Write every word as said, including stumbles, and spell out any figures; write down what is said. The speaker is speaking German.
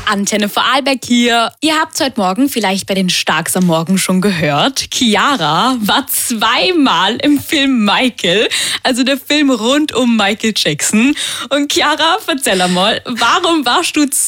Antenne Vorarlberg hier. Ihr habt heute Morgen vielleicht bei den Starks am Morgen schon gehört. Chiara war zweimal im Film Michael, also der Film rund um Michael Jackson. Und Chiara, erzähl einmal, warum warst du